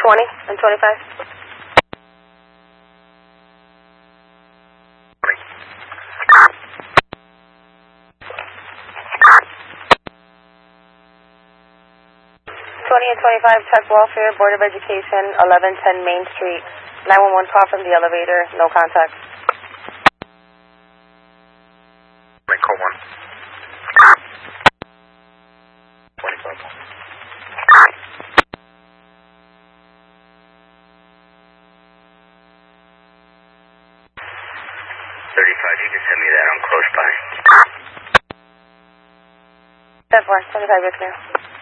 20 and 25. 20 and 25, check welfare, Board of Education, 1110 Main Street. 911 call from the elevator, no contact. Call 1. 25. 35, you can send me that. I'm close by. 10-4, 25, yes, ma'am.